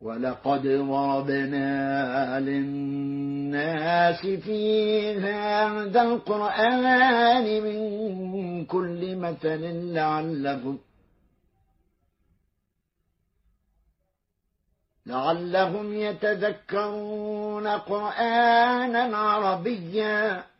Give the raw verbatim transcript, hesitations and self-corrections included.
ولقد ضربنا للناس في هذا القرآن من كل مثل لعلهم لعلهم يتذكرون قرآنا عربيا